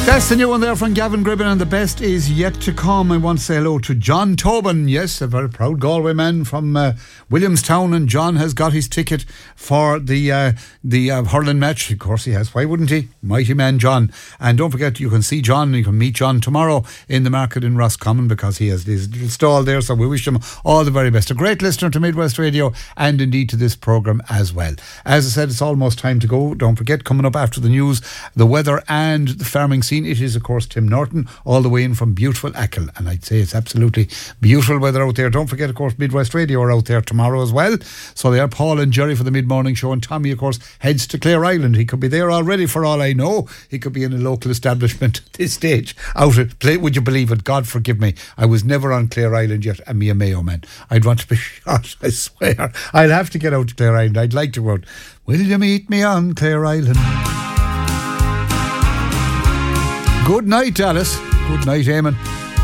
That's the new one there from Gavin Gribben, and the best is yet to come. I want to say hello to John Tobin. Yes, a very proud Galway man from Williamstown, and John has got his ticket for the hurling match. Of course he has. Why wouldn't he? Mighty man John. And don't forget, you can see John, you can meet John tomorrow in the market in Roscommon, because he has his little stall there, so we wish him all the very best. A great listener to Midwest Radio and indeed to this programme as well. As I said, it's almost time to go. Don't forget, coming up after the news, the weather and the farming scene. It is, of course, Tim Norton, all the way in from beautiful Achill, and I'd say it's absolutely beautiful weather out there. Don't forget, of course, Midwest Radio are out there tomorrow as well, so they are Paul and Jerry for the mid-morning show, and Tommy, of course, heads to Clare Island. He could be there already for all I know. He could be in a local establishment at this stage, out at play. Would you believe it? God forgive me, I was never on Clare Island yet, and me a Mayo man. I'd want to be shot, I swear. I'll have to get out to Clare Island. I'd like to go out. Will you meet me on Clare Island? Good night, Alice. Good night, Eamon.